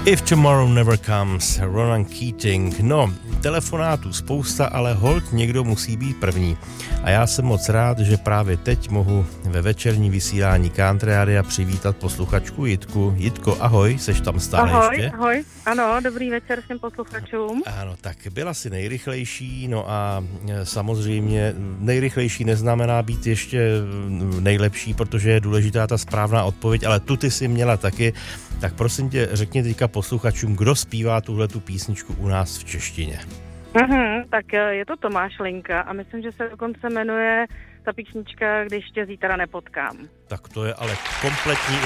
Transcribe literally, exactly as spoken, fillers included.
If Tomorrow Never Comes, Ronan Keating. No, telefonátů spousta, ale holt někdo musí být první. A já jsem moc rád, že právě teď mohu ve večerní vysílání Country Radia přivítat posluchačku Jitku. Jitko, ahoj, seš tam stále ahoj, ještě? Ahoj, ano, dobrý večer všem posluchačům. Ano, tak byla si nejrychlejší, no a samozřejmě nejrychlejší neznamená být ještě nejlepší, protože je důležitá ta správná odpověď, ale tu ty si měla taky. Tak prosím tě, řekni teďka posluchačům, kdo zpívá tuhletu písničku u nás v češtině. Uhum, tak je to Tomáš Linka a myslím, že se dokonce jmenuje ta písnička Když tě zítra nepotkám. Tak to je ale kompletní